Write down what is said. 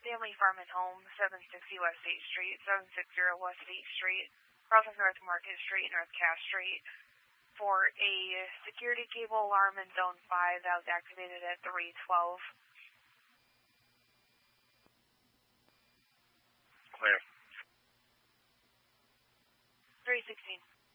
Family Farm and Home, 760 West State Street, 760 West State Street, crossing North Market Street, North Cass Street, for a security cable alarm in Zone 5 that was activated at 3:12. Clear. 316.